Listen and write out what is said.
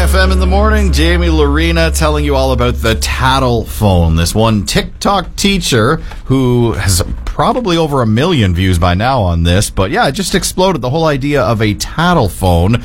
FM in the morning. Jamie Lorena telling you all about the Tattle phone. This one TikTok teacher who has probably over 1 million views by now on this. But yeah, it just exploded, the whole idea of a Tattle phone.